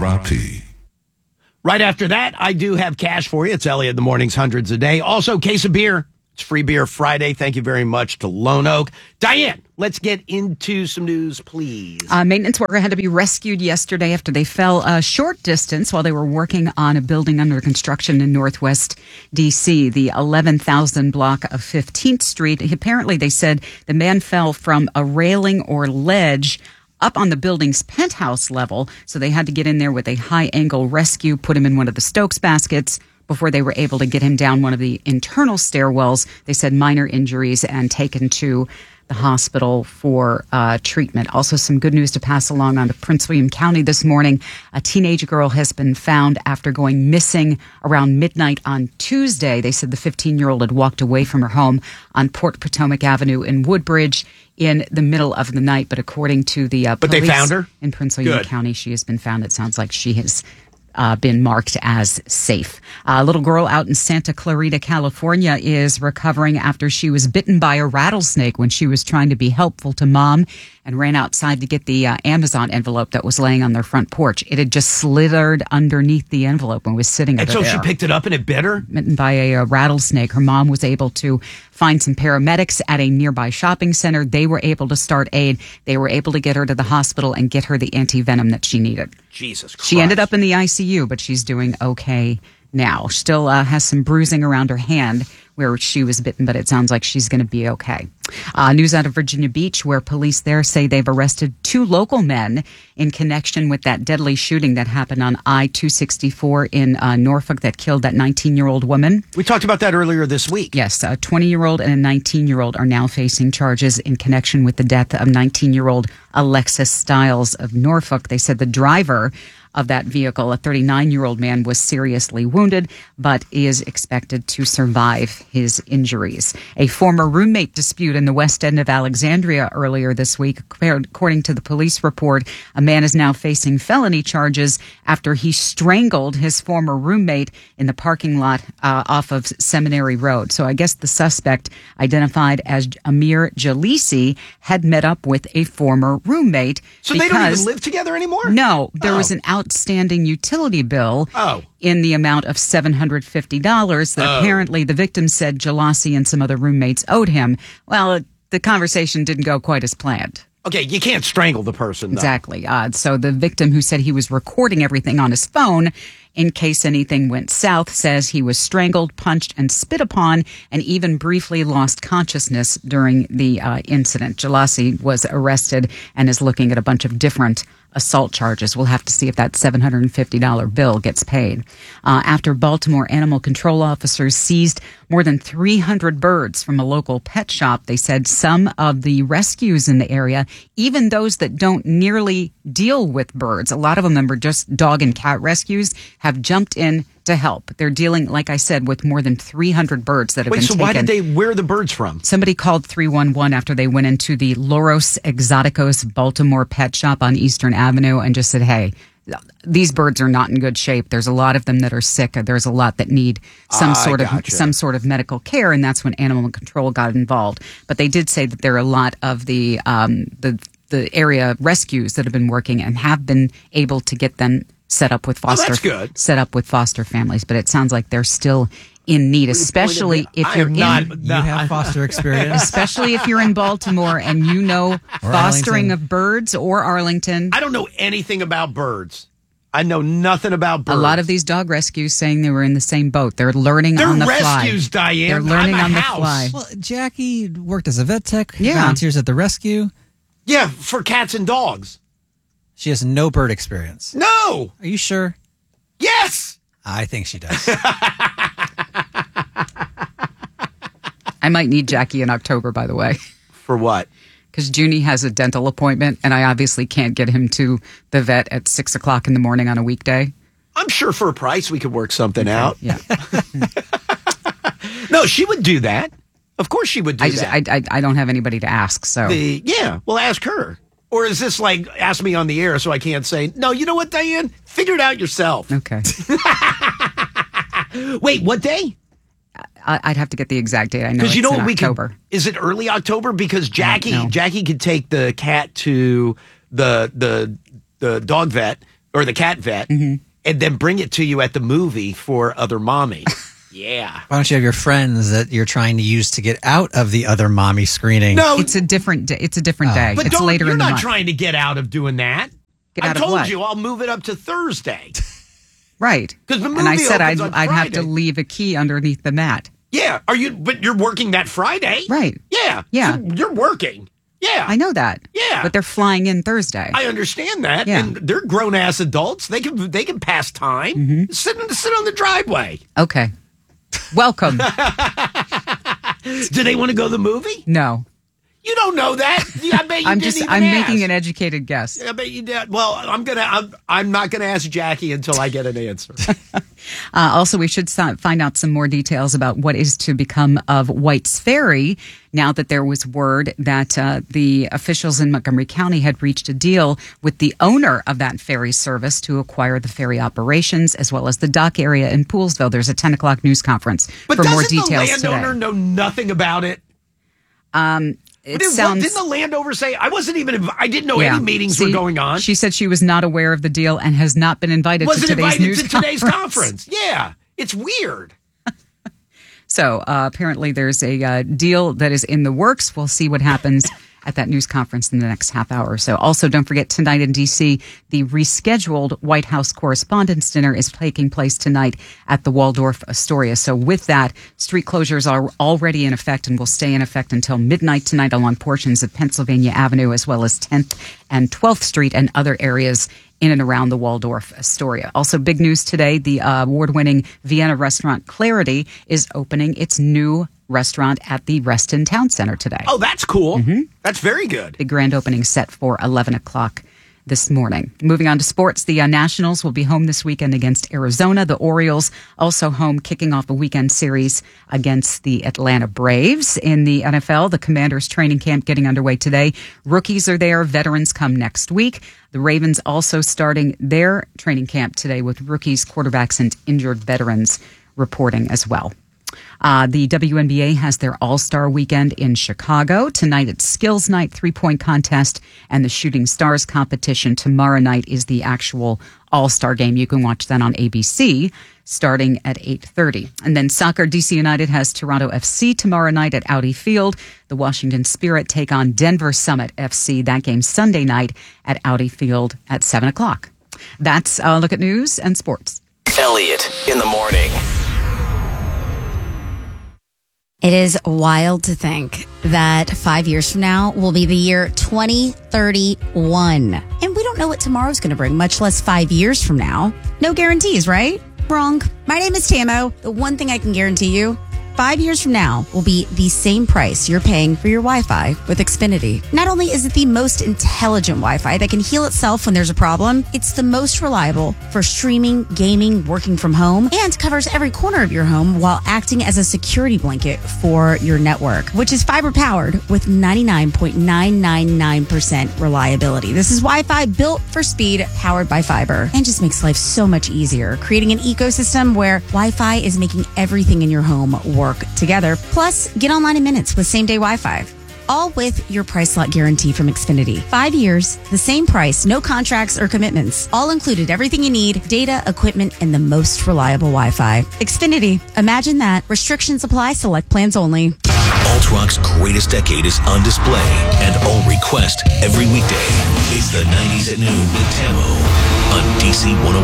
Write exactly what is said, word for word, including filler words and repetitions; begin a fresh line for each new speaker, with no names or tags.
R I P.
Right after that, I do have cash for you. It's Elliot in the Mornings, hundreds a day. Also, case of beer. It's Free Beer Friday. Thank you very much to Lone Oak. Diane, let's get into some news, please.
A maintenance worker had to be rescued yesterday after they fell a short distance while they were working on a building under construction in Northwest D C, the eleven thousand block of fifteenth Street. Apparently, they said the man fell from a railing or ledge up on the building's penthouse level, so they had to get in there with a high-angle rescue, put him in one of the Stokes baskets before they were able to get him down one of the internal stairwells. They said minor injuries and taken to the hospital for uh, treatment. Also, some good news to pass along on to Prince William County this morning. A teenage girl has been found after going missing around midnight on Tuesday. They said the fifteen-year-old had walked away from her home on Port Potomac Avenue in Woodbridge in the middle of the night. But according to the uh,
but
police
they found her
in Prince William
Good.
County, she has been found. It sounds like she has Uh, been marked as safe. A little girl out in Santa Clarita, California is recovering after she was bitten by a rattlesnake when she was trying to be helpful to mom and ran outside to get the uh, Amazon envelope that was laying on their front porch. It had just slithered underneath the envelope and was sitting
and
over
so
there.
she picked it up and it bit her?
Bitten by a, a rattlesnake. Her mom was able to find some paramedics at a nearby shopping center. They were able to start aid. They were able to get her to the hospital and get her the anti-venom that she needed.
Jesus Christ.
She ended up in the I C U, but she's doing okay now. Still uh, has some bruising around her hand where she was bitten, but it sounds like she's going to be okay. Uh, news out of Virginia Beach, where police there say they've arrested two local men in connection with that deadly shooting that happened on I two sixty-four in uh, Norfolk that killed that nineteen-year-old woman.
We talked about that earlier this week.
Yes, a twenty-year-old and a nineteen-year-old are now facing charges in connection with the death of nineteen-year-old Alexis Stiles of Norfolk. They said the driver of that vehicle, a thirty-nine-year-old man, was seriously wounded, but is expected to survive his injuries. A former roommate dispute in the west end of Alexandria earlier this week. According to the police report, a man is now facing felony charges after he strangled his former roommate in the parking lot uh, off of Seminary Road. So I guess the suspect, identified as Amir Jalisi, had met up with a former roommate.
So they don't even live together anymore?
No, there
oh.
was an outstanding utility bill
oh.
in the amount of seven hundred fifty dollars that
oh.
apparently the victim said Jalasi and some other roommates owed him. Well, the conversation didn't go quite as planned.
Okay, you can't strangle the person, though.
Exactly. Uh, so the victim, who said he was recording everything on his phone in case anything went south, says he was strangled, punched, and spit upon, and even briefly lost consciousness during the uh, incident. Jalasi was arrested and is looking at a bunch of different assault charges. We'll have to see if that seven hundred fifty dollars bill gets paid. Uh, after Baltimore animal control officers seized more than three hundred birds from a local pet shop, they said some of the rescues in the area, even those that don't nearly deal with birds, a lot of them are just dog and cat rescues, have jumped in to help. They're dealing, like I said, with more than three hundred birds that have
Wait,
been
so
taken.
why did they, where are the birds from?
Somebody called three one one after they went into the Loros Exoticos Baltimore pet shop on Eastern Avenue and just said, hey, these birds are not in good shape. There's a lot of them that are sick. There's a lot that need some
I
sort of
gotcha.
some sort of medical care, and that's when animal control got involved. But they did say that there are a lot of the um, the the area rescues that have been working and have been able to get them set up with foster
Oh, that's good.
set up with foster families. But it sounds like they're still in need, especially if
I
you're
am not,
in,
You have foster experience.
especially if you're in Baltimore and you know fostering
Arlington.
of birds or Arlington.
I don't know anything about birds. I know nothing about birds.
A lot of these dog rescues saying they were in the same boat. They're learning
They're
on the
rescues,
fly.
Diane.
They're learning
I'm a
on the
house.
fly.
Well, Jackie worked as a vet tech,
Yeah.
volunteers at the rescue.
Yeah, for cats and dogs.
She has no bird experience.
No.
Are you sure?
Yes.
I think she does.
I might need Jackie in October, by the way,
For what?
because Junie has a dental appointment, and I obviously can't get him to the vet at six o'clock in the morning on a weekday.
I'm sure for a price we could work something out.
Yeah,
No, she would do that. Of course she would do
I just
that.
I, I I don't have anybody to ask, so
The, yeah, well, ask her. Or is this like, ask me on the air so I can't say, no, you know what, Diane? Figure it out yourself.
okay.
Wait, what day?
I, I'd have to get the exact date. I know
Because
it's
you know
in
what we
October.
could, is it early October? Because Jackie
know.
Jackie could take the cat to the the the dog vet or the cat vet, and then bring it to you at the movie for Other Mommy. Yeah.
Why don't you have your friends that you're trying to use to get out of the Other Mommy screening?
No,
It's a different day. It's a different day.
but
It's
don't,
later
you're
in the
not
month.
trying to get out of doing that.
Get
I
out of
told
what?
you I'll move it up to Thursday.
Right.
'Cause the
and I
movie
said I'd,
opens on
I'd have to
Friday.
leave a key underneath the mat.
Yeah. Are you? But you're working that Friday,
Right.
Yeah.
Yeah.
So you're working. Yeah.
I know that.
Yeah.
But they're flying in Thursday.
I understand that,
Yeah.
and they're grown ass adults. They can they can pass time.
Mm-hmm.
Sit sit on the driveway.
Okay. Welcome.
Do they want to go to the movie?
No.
You don't know that. I bet you
I'm
didn't
just
even
I'm
ask.
making an educated guess.
I bet you did. Well, I'm gonna. I'm, I'm not gonna ask Jackie until I get an answer.
Uh, also, we should si- find out some more details about what is to become of White's Ferry now that there was word that uh, the officials in Montgomery County had reached a deal with the owner of that ferry service to acquire the ferry operations as well as the dock area in Poolsville. There's a ten o'clock news conference
But
for
doesn't
more details
the landowner
today.
know nothing about it?
It
Did,
sounds.
what, didn't the landowner say? I wasn't even. inv- I didn't know
Yeah.
any meetings
See,
were going on.
She said she was not aware of the deal and has not been invited
wasn't
to today's
invited
news
to today's
conference.
conference. Yeah, it's weird.
So uh, apparently there's a uh, deal that is in the works. We'll see what happens at that news conference in the next half hour or so. Also, don't forget tonight in D C, the rescheduled White House Correspondents' Dinner is taking place tonight at the Waldorf Astoria. So with that, street closures are already in effect and will stay in effect until midnight tonight along portions of Pennsylvania Avenue as well as tenth and twelfth Street and other areas in and around the Waldorf Astoria. Also, big news today, the uh, award-winning Vienna restaurant Clarity is opening its new restaurant at the Reston Town Center today.
Oh, that's cool.
Mm-hmm.
That's very good.
The grand opening set for eleven o'clock this morning. Moving on to sports, the uh, Nationals will be home this weekend against Arizona. The Orioles also home, kicking off a weekend series against the Atlanta Braves. In the N F L, the Commanders training camp getting underway today. Rookies are there. Veterans come next week. The Ravens also starting their training camp today with rookies, quarterbacks, and injured veterans reporting as well. Uh, the W N B A has their All-Star Weekend in Chicago. Tonight it's Skills Night, three-point contest, and the Shooting Stars competition. Tomorrow night is the actual All-Star game. You can watch that on A B C starting at eight thirty. And then soccer, D C United has Toronto F C tomorrow night at Audi Field. The Washington Spirit take on Denver Summit F C. That game Sunday night at Audi Field at seven o'clock. That's a look at news and sports.
Elliot in the morning.
It is wild to think that five years from now will be the year twenty thirty-one. And we don't know what tomorrow's going to bring, much less five years from now. No guarantees, right? Wrong. My name is Tamo. The one thing I can guarantee you, five years from now will be the same price you're paying for your Wi-Fi with Xfinity. Not only is it the most intelligent Wi-Fi that can heal itself when there's a problem, it's the most reliable for streaming, gaming, working from home, and covers every corner of your home while acting as a security blanket for your network, which is fiber powered with ninety-nine point nine nine nine percent reliability. This is Wi-Fi built for speed, powered by fiber, and just makes life so much easier, creating an ecosystem where Wi-Fi is making everything in your home work work together. Plus, get online in minutes with same-day Wi-Fi. All with your price lock guarantee from Xfinity. Five years, the same price, no contracts or commitments. All included, everything you need, data, equipment, and the most reliable Wi-Fi. Xfinity. Imagine that. Restrictions apply. Select plans only.
Alt Rock's greatest decade is on display and all request every weekday. It's the nineties at noon with Tamo on D C one oh one.